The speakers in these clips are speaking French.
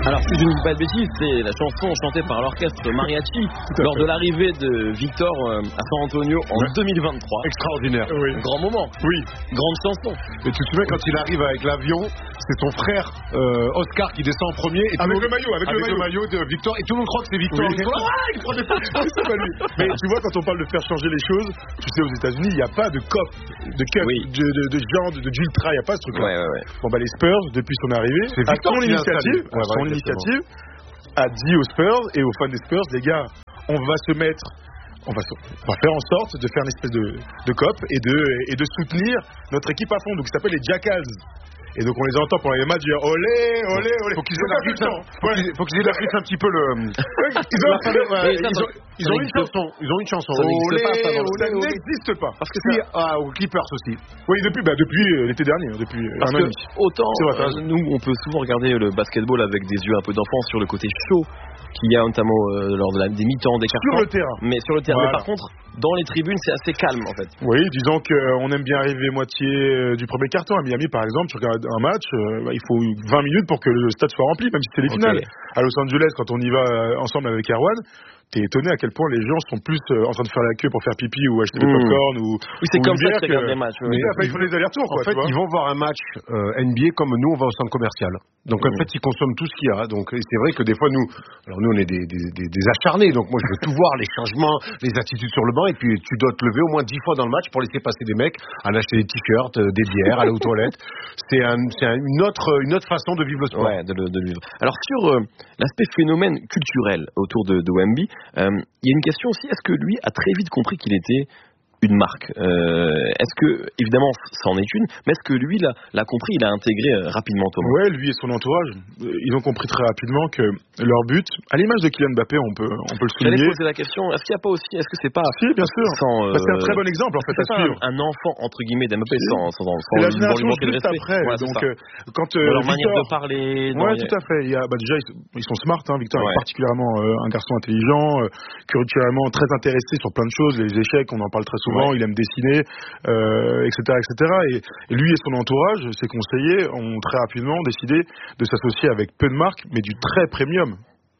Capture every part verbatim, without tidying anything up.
Alors, si je ne dis pas de bêtises, c'est la chanson chantée par l'orchestre Mariachi lors de l'arrivée de Victor à San Antonio en ouais. deux mille vingt-trois. Extraordinaire. Oui. Grand moment. Oui. Grande chanson. Et tu te souviens quand il arrive avec l'avion, c'est son frère euh, Oscar qui descend en premier. Et avec le, le maillot, avec, avec le, le maillot. maillot de Victor. Et tout le monde croit que c'est Victor. Oui. Il, ah, il prend des photos, c'est pas lui. Mais tu vois, quand on parle de faire changer les choses, tu sais, aux États-Unis, il n'y a pas de cop, de cut, oui. de, de, de genre, de, d'ultra, il n'y a pas ce truc-là. Ouais, ouais, ouais. Bon, bah, les Spurs, depuis son arrivée, c'est à Victor son initiative, ouais, son ouais, initiative, a dit aux Spurs et aux fans des Spurs, les gars, on va se mettre, on va, se, on va faire en sorte de faire une espèce de, de cop et de, et de soutenir notre équipe à fond, donc ça s'appelle les Jackals. Et donc on les entend pendant les matchs dire olé, olé, olé. Faut qu'ils aient la rythme, faut, qu'ils, faut qu'ils aient la rythme un petit peu le. Ils ont, ouais, ils ont, ils ont une chanson, ils ont une chanson. Olé, pas, ça, olé, ça n'existe pas. Parce que c'est ah, aux Clippers aussi. Oui, depuis, bah depuis euh, l'été dernier, depuis Parce un que an. Autant vrai, euh, nous on peut souvent regarder le basketball avec des yeux un peu d'enfant sur le côté chaud qu'il y a notamment euh, lors de la, des mi-temps, des quarts. Sur le terrain. Mais sur le terrain. Voilà. Mais par contre, dans les tribunes, c'est assez calme en fait. Oui, disons qu'on aime bien arriver moitié euh, du premier quart-temps. À Miami, par exemple, tu regardes un match, euh, bah, il faut vingt minutes pour que le stade soit rempli, même si c'est les finales. Okay. À Los Angeles, quand on y va euh, ensemble avec Erwan, t'es étonné à quel point les gens sont plus euh, en train de faire la queue pour faire pipi ou acheter mmh. des popcorn ou. Oui, c'est ou comme ça que qu'ils regardent les matchs. Mais après, ils font des allers-retours. En quoi, fait, ils vont voir un match euh, N B A comme nous, on va au centre commercial. Donc mmh. en fait, ils consomment tout ce qu'il y a. Donc c'est vrai que des fois, nous, alors nous, on est des, des, des, des acharnés. Donc moi, je veux tout voir, les changements, les attitudes sur le banc, et puis tu dois te lever au moins dix fois dans le match pour laisser passer des mecs à acheter des t-shirts, euh, des bières, aller aux toilettes. C'est, un, c'est un, une autre, une autre façon de vivre le sport. Ouais, de le, de le vivre. Alors sur euh, l'aspect phénomène culturel autour de, de Wemby, il euh, y a une question aussi, est-ce que lui a très vite compris qu'il était une marque euh, Est-ce que, évidemment, c'en est une, mais est-ce que lui l'a, l'a compris, il a intégré euh, rapidement Thomas? Ouais, lui et son entourage, euh, ils ont compris très rapidement que leur but, à l'image de Kylian Mbappé, on peut, on peut le souligner. J'allais poser la question, est-ce qu'il n'y a pas aussi, est-ce que c'est pas... Si, bien sûr. Sans, euh, bah, c'est un très bon exemple, en fait, à suivre. Un, un enfant, entre guillemets, d'Mbappé, si. sans, sans, sans, sans la génération lui juste après. Voilà, donc, euh, quand, euh, dans leur Victor... manière de parler. Ouais, les... tout à fait. Il y a, bah, déjà, ils, ils sont smart, hein. Victor ouais. est particulièrement euh, un garçon intelligent, euh, culturellement très intéressé sur plein de choses, les échecs, on en parle très souvent, ouais. Il aime dessiner. Euh, et cetera, et cetera. Et, et lui et son entourage, ses conseillers, ont très rapidement décidé de s'associer avec peu de marques, mais du très premium.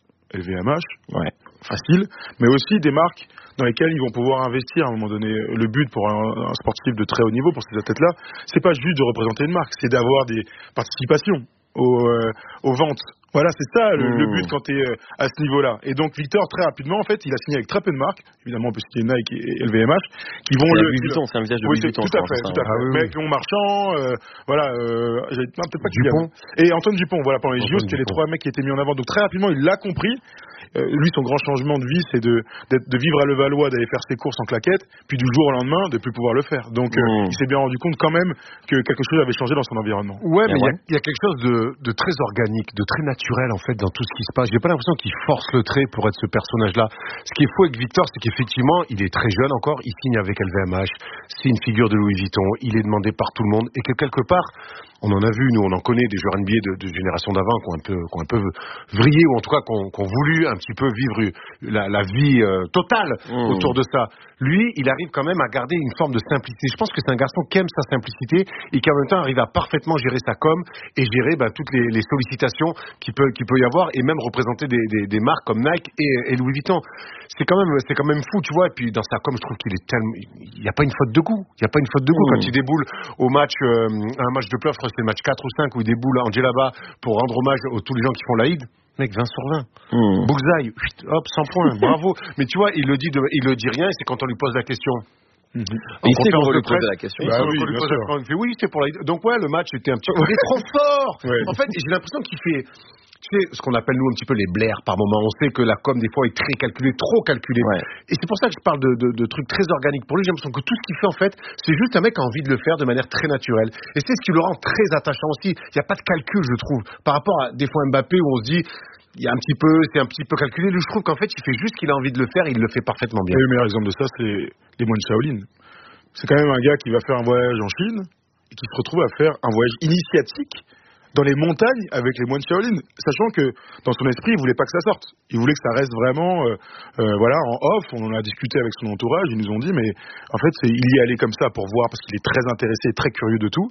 L V M H, ouais, facile, mais aussi des marques dans lesquelles ils vont pouvoir investir à un moment donné. Le but pour un, un sportif de très haut niveau, pour ces athlètes-là, c'est pas juste de représenter une marque, c'est d'avoir des participations aux, euh, aux ventes. Voilà, c'est ça le, mmh. le but quand tu es euh, à ce niveau-là. Et donc Victor, très rapidement, en fait, il a signé avec très peu de marques, évidemment, parce qu'il y a Nike et L V M H, qui vont c'est le. Louis Vuitton, c'est un visage de oui, Louis Vuitton. Tout à fait, tout à fait. Ah, oui, mais oui. avec Léon Marchand, euh, voilà, euh, j'ai, non, peut-être pas Dupont. Et Antoine Dupont, voilà, pendant les J O, c'était les Dupont. trois mecs qui étaient mis en avant. Donc très rapidement, il l'a compris. Euh, lui, son grand changement de vie, c'est de, de vivre à Levallois, d'aller faire ses courses en claquettes, puis du jour au lendemain, de plus pouvoir le faire. Donc, mmh. euh, il s'est bien rendu compte quand même que quelque chose avait changé dans son environnement. Ouais, mais il y, y a quelque chose de, de très organique, de très naturel en fait dans tout ce qui se passe. J'ai pas l'impression qu'il force le trait pour être ce personnage-là. Ce qui est fou avec Victor, c'est qu'effectivement, il est très jeune encore, il signe avec L V M H, c'est une figure de Louis Vuitton, il est demandé par tout le monde, et que quelque part, on en a vu, nous on en connaît des joueurs N B A de, de génération d'avant qui ont un peu, qui ont un peu vrillé, ou en tout cas qui ont, qui ont voulu un petit peu vivre la, la vie euh, totale mmh. autour de ça. Lui, il arrive quand même à garder une forme de simplicité. Je pense que c'est un garçon qui aime sa simplicité et qui en même temps arrive à parfaitement gérer sa com et gérer bah, toutes les, les sollicitations qu'il peut, qu'il peut y avoir, et même représenter des, des, des marques comme Nike et, et Louis Vuitton. C'est quand même, c'est quand même fou, tu vois. Et puis dans sa com, je trouve qu'il est tellement, il n'y a pas une faute de goût. Il n'y a pas une faute de goût mmh. quand il déboule au match, euh, un match de playoff, je crois que c'est le match quatre ou cinq où il déboule à Angelaba pour rendre hommage à tous les gens qui font l'Aïd. Mec, vingt sur vingt. Mmh. Bullseye, hop, cent points, bravo. Mais tu vois, il le dit, de, il le dit rien, et c'est quand on lui pose la question. Mmh. Il sait qu'on lui pose la question. Bah oui, bien sûr. Il fait oui, c'était pour la. Donc ouais, le match était un petit peu. Il est trop fort. Ouais. En fait, j'ai l'impression qu'il fait. Tu sais, ce qu'on appelle nous un petit peu les blairs par moment. On sait que la com des fois est très calculée, trop calculée. Ouais. Et c'est pour ça que je parle de, de, de trucs très organiques. Pour lui, j'ai l'impression que tout ce qu'il fait en fait, c'est juste un mec qui a envie de le faire de manière très naturelle. Et c'est ce qui le rend très attachant aussi. Il n'y a pas de calcul, je trouve, par rapport à des fois Mbappé où on se dit. Il y a un petit peu, c'est un petit peu calculé. Lui, je trouve qu'en fait, il fait juste ce qu'il a envie de le faire et il le fait parfaitement bien. Et le meilleur exemple de ça, c'est les moines Shaolin. C'est quand même un gars qui va faire un voyage en Chine et qui se retrouve à faire un voyage initiatique dans les montagnes avec les moines Shaolin, sachant que dans son esprit, il voulait pas que ça sorte. Il voulait que ça reste vraiment, euh, euh, voilà, en off. On en a discuté avec son entourage. Ils nous ont dit, mais en fait, c'est, il y est allé comme ça pour voir parce qu'il est très intéressé, très curieux de tout.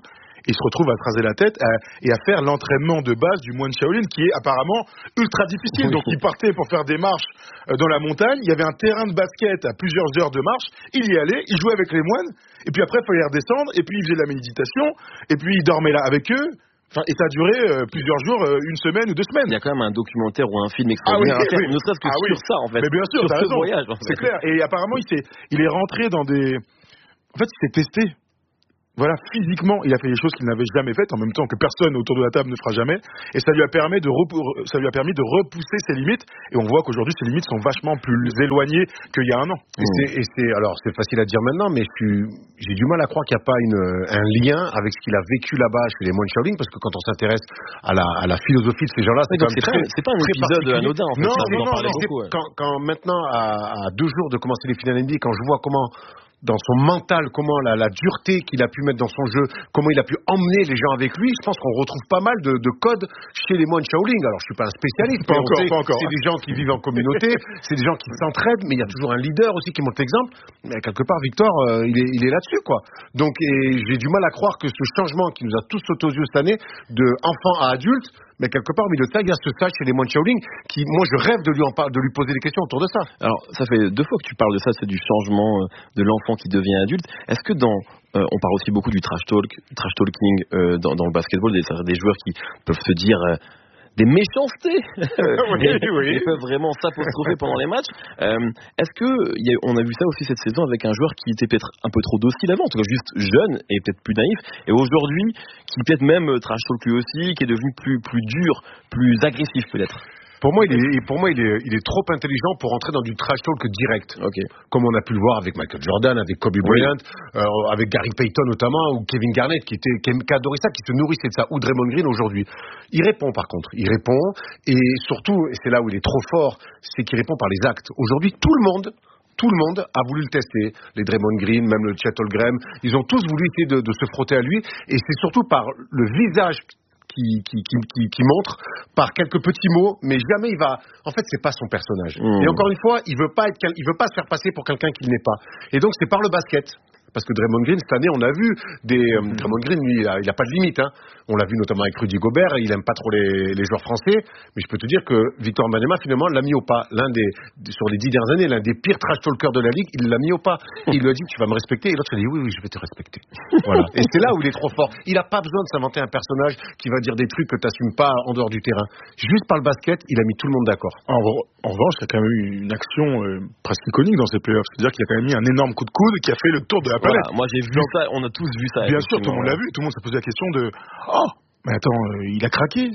il se retrouve à se raser la tête à, et à faire l'entraînement de base du moine Shaolin qui est apparemment ultra difficile. Donc il partait pour faire des marches euh, dans la montagne, il y avait un terrain de basket à plusieurs heures de marche, il y allait, il jouait avec les moines, et puis après il fallait redescendre, et puis il faisait de la méditation, et puis il dormait là avec eux. Enfin, et ça a duré euh, plusieurs jours, euh, une semaine ou deux semaines. Il y a quand même un documentaire ou un film extraordinaire ah oui, à faire, oui. ne serait-ce que ah sur oui. ça en fait. Mais bien sûr, sur t'as ce raison. voyage. En fait. C'est clair. Et apparemment, il, s'est, il est rentré dans des... En fait, il s'est testé. Voilà, physiquement, il a fait des choses qu'il n'avait jamais faites, en même temps que personne autour de la table ne fera jamais. Et ça lui a permis de, repou- ça lui a permis de repousser ses limites. Et on voit qu'aujourd'hui, ses limites sont vachement plus éloignées qu'il y a un an. Et, mmh. c'est, et c'est, alors, c'est facile à dire maintenant, mais je suis, j'ai du mal à croire qu'il n'y a pas une, un lien avec ce qu'il a vécu là-bas chez les moines Shaolin, parce que quand on s'intéresse à la, à la philosophie de ces gens-là, c'est, oui, quand même c'est, très, pas, c'est pas un épisode anodin, en fait. Non, ça, non, non, non beaucoup, ouais. quand, quand maintenant, à, à deux jours de commencer les finales N B A, quand je vois comment, dans son mental, comment la, la dureté qu'il a pu mettre dans son jeu, comment il a pu emmener les gens avec lui, je pense qu'on retrouve pas mal de, de codes chez les moines Shaolin. Alors, je suis pas un spécialiste, pas mais encore, on sait, pas encore. C'est des gens qui vivent en communauté, c'est des gens qui s'entraident, mais il y a toujours un leader aussi qui montre l'exemple. Mais quelque part, Victor, euh, il, est, il est là-dessus, quoi. Donc, et j'ai du mal à croire que ce changement qui nous a tous sauté aux yeux cette année, de enfant à adulte, mais quelque part, au milieu de ça, il y a ce stage chez les moines Shaolin qui, moi, je rêve de lui, en par- de lui poser des questions autour de ça. Alors, ça fait deux fois que tu parles de ça, c'est du changement de l'enfant qui devient adulte. Est-ce que dans... Euh, on parle aussi beaucoup du trash talk, trash talking euh, dans, dans le basketball, des, des joueurs qui peuvent se dire... Euh, des méchancetés oui, et, oui. Ils peuvent vraiment s'apostropher pendant les matchs. Euh, est-ce que y a, on a vu ça aussi cette saison avec un joueur qui était peut-être un peu trop docile avant, en tout cas juste jeune et peut-être plus naïf, et aujourd'hui qui peut-être même trash talk lui aussi, qui est devenu plus plus dur, plus agressif peut-être. Pour moi, il est, pour moi, il est, il est trop intelligent pour entrer dans du trash talk direct. Okay. Comme on a pu le voir avec Michael Jordan, avec Kobe Bryant, oui. euh, avec Gary Payton notamment, ou Kevin Garnett, qui était, qui adorait ça, qui se nourrissait de ça, ou Draymond Green aujourd'hui. Il répond, par contre. Il répond. Et surtout, et c'est là où il est trop fort, c'est qu'il répond par les actes. Aujourd'hui, tout le monde, tout le monde a voulu le tester. Les Draymond Green, même le Chet Holmgren, ils ont tous voulu essayer de, de se frotter à lui. Et c'est surtout par le visage Qui, qui, qui, qui, qui montre par quelques petits mots, mais jamais il va. En fait, c'est pas son personnage. Mmh. Et encore une fois, il veut pas être, il veut pas se faire passer pour quelqu'un qu'il n'est pas. Et donc, c'est par le basket. Parce que Draymond Green, cette année, on a vu des. Euh, mmh. Draymond Green, lui, il a, il a pas de limite. Hein. On l'a vu notamment avec Rudy Gobert. Il aime pas trop les, les joueurs français. Mais je peux te dire que Victor Wembanyama, finalement, l'a mis au pas. L'un des, sur les dix dernières années, l'un des pires trash talkers de la ligue, il l'a mis au pas. Il lui a dit, tu vas me respecter. Et l'autre, il a dit, oui, oui, je vais te respecter. Voilà. Et c'est là où il est trop fort. Il a pas besoin de s'inventer un personnage qui va dire des trucs que t'assumes pas en dehors du terrain. Juste par le basket, il a mis tout le monde d'accord. En, en revanche, il y a quand même eu une action euh, presque iconique dans ces playoffs. C'est-à-dire qu'il a quand même mis un énorme coup de coude qui a fait le tour de la planète. Voilà, moi, j'ai vu ça, on a tous vu ça. Bien sûr, tout le monde l'a vu. Tout le monde s'est posé la question de oh, mais attends, euh, il a craqué.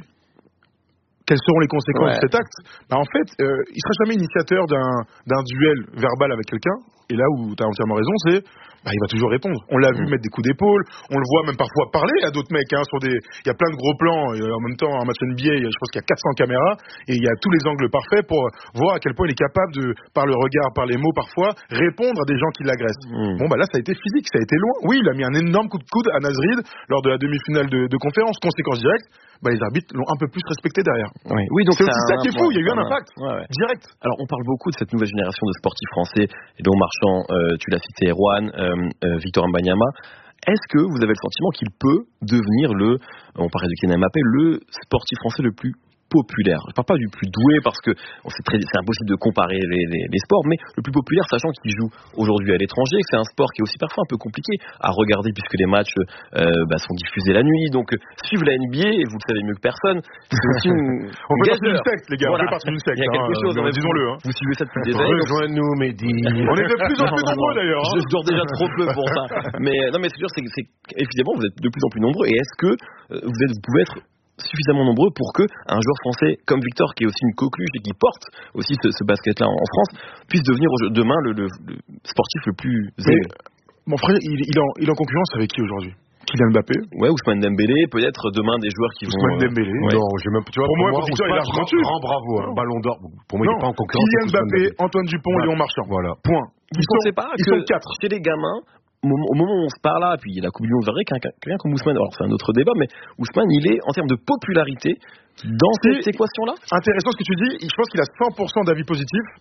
Quelles seront les conséquences ouais. de cet acte? Bah, en fait, euh, il sera jamais initiateur d'un, d'un duel verbal avec quelqu'un. Et là où tu as entièrement raison, c'est bah, il va toujours répondre. On l'a vu mmh. mettre des coups d'épaule, on le voit même parfois parler à d'autres mecs. Hein, sur des, il y a plein de gros plans. Et en même temps, en match N B A, je pense qu'il y a quatre cents caméras et il y a tous les angles parfaits pour voir à quel point il est capable de, par le regard, par les mots parfois, répondre à des gens qui l'agressent. Mmh. Bon bah là, ça a été physique, ça a été loin. Oui, il a mis un énorme coup de coude à Nasrid lors de la demi-finale de, de conférence. Conséquence directe. Bah, les arbitres l'ont un peu plus respecté derrière. Oui, oui donc c'est aussi ça qui est fou, il y a eu un impact ouais, ouais. direct. Alors on parle beaucoup de cette nouvelle génération de sportifs français, Léon Marchand, euh, tu l'as cité, Erwan, euh, euh, Victor Wembanyama. Est-ce que vous avez le sentiment qu'il peut devenir le, on parlait de Kylian Mbappé, le sportif français le plus populaire? Je ne parle pas du plus doué parce que bon, c'est, très, c'est impossible de comparer les, les, les sports, mais le plus populaire, sachant qu'il joue aujourd'hui à l'étranger, que c'est un sport qui est aussi parfois un peu compliqué à regarder puisque les matchs euh, bah, sont diffusés la nuit. Donc suivre la N B A, et vous le savez mieux que personne, c'est aussi une. On fait partie d'une secte, les gars. Voilà. On fait partie d'une secte. Il y a quelque hein, chose, euh, disons-le. Hein. Vous suivez ça depuis des années. Rejoins-nous, Mehdi. On est de plus en plus nombreux d'ailleurs. Hein. Je dors déjà trop peu pour ça. Mais non, mais c'est sûr, c'est, c'est évidemment vous êtes de plus en plus nombreux. Et est-ce que euh, vous, êtes, vous pouvez être suffisamment nombreux pour que un joueur français comme Victor, qui est aussi une coqueluche et qui porte aussi ce, ce basket-là en, en France, puisse devenir demain le, le, le sportif le plus aimé? Mon frère, il, il, est en, il est en concurrence avec qui aujourd'hui? Kylian Mbappé. Ouais, Ousmane Dembélé, peut-être demain des joueurs qui Ousmane vont. Ousmane Dembélé. Euh, ouais. Non, j'ai même. Tu vois, pour, pour moi, moi Victor, il a grand, grand bravo, un hein. ballon d'or. Pour moi, non, il n'est pas en concurrence. Kylian Mbappé, Antoine Dupont, ouais. Léon Marchand. Voilà. Point. Ils, ils sont, pas ils que sont quatre. Chez les gamins. Au moment où on se parle là, puis la Coupe du Monde, quelqu'un, quelqu'un comme Ousmane, alors c'est un autre débat, mais Ousmane, il est en termes de popularité dans cette équation-là. Intéressant ce que tu dis. Je pense qu'il a cent pour cent d'avis positifs,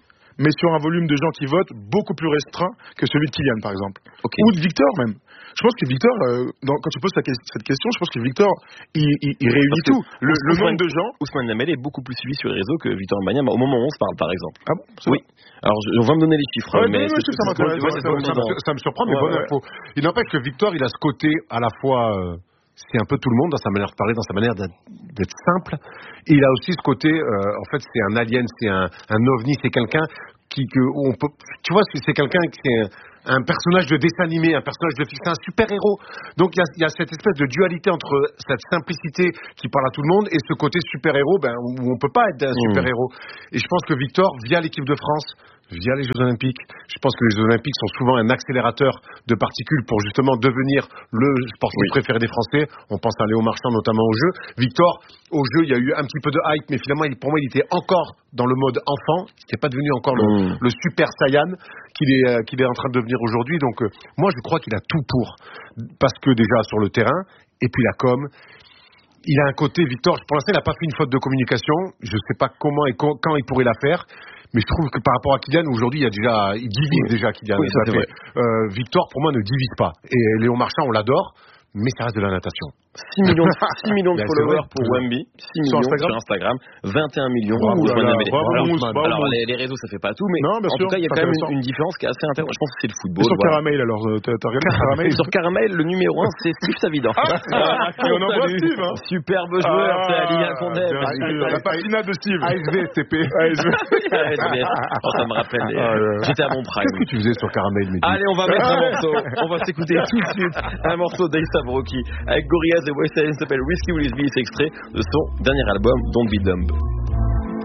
mais sur un volume de gens qui votent beaucoup plus restreint que celui de Kylian, par exemple. Okay. Ou de Victor, même. Je pense que Victor, euh, dans, quand tu poses cette question, je pense que Victor, il, il, il réunit tout. Le, le nombre de gens. Ousmane Dembélé est beaucoup plus suivi sur les réseaux que Victor Wembanyama, au moment où on se parle, par exemple. Ah bon? Oui. Alors, je, on va me donner les chiffres. Ouais, mais ouais, c'est, ça, ça, ouais, ça, me, ça me surprend, mais ouais, bonne ouais. info. Il n'empêche que Victor, il a ce côté à la fois. Euh, c'est un peu tout le monde dans sa manière de parler, dans sa manière d'être, d'être simple. Et il a aussi ce côté, euh, en fait, c'est un alien, c'est un, un ovni, c'est quelqu'un qui, que, on peut, tu vois, c'est quelqu'un qui est un, un personnage de dessin animé, un personnage de film, c'est un super-héros. Donc il y a, il y a cette espèce de dualité entre cette simplicité qui parle à tout le monde et ce côté super-héros, ben, où on peut pas être un super-héros. Et je pense que Victor, via l'équipe de France, via les Jeux Olympiques, je pense que les Jeux Olympiques sont souvent un accélérateur de particules pour justement devenir le sportif oui. préféré des Français. On pense à Léo Marchand notamment au jeu. Victor, au jeu, il y a eu un petit peu de hype, mais finalement, il, pour moi, il était encore dans le mode enfant. Il n'était pas devenu encore le, mmh. le super Saiyan qu'il est, euh, qu'il est en train de devenir aujourd'hui. Donc, euh, moi, je crois qu'il a tout pour. Parce que déjà, sur le terrain, et puis la com, il a un côté, Victor, pour l'instant, il n'a pas fait une faute de communication. Je ne sais pas comment et quand, quand il pourrait la faire. Mais je trouve que par rapport à Kylian, aujourd'hui, il y a déjà, il divise déjà Kylian. Oui, ça, c'est vrai. Euh, Victor, pour moi, ne divise pas. Et Léon Marchand, on l'adore, mais ça reste de la natation. six millions de, six millions de followers pour Wemby, six millions sur Instagram, sur Instagram vingt et un millions pour Ousmane Dembélé. Alors, alors les, les réseaux ça fait pas tout, mais non, en sûr, tout cas il y a quand même une, une différence qui est assez intéressante. Je pense que c'est le football. Et sur voilà. Caramel alors, t'as, t'as regardé Caramel? Sur Caramel, le numéro un c'est Steve Savidan. Ah, ah, et on envoie Steve. Hein. Superbe joueur, ah, c'est la Ligue un qu'on aime. La patina de Steve. A S V S T P. Ça me rappelle. J'étais à mon prime. Qu'est-ce que tu faisais sur Caramel? Allez, on va mettre un morceau. On va s'écouter tout de suite un morceau d'A$AP Rocky avec Gorillaz et West Side, s'appelle Risky Willis B, c'est extrait de son dernier album Don't Be Dumb.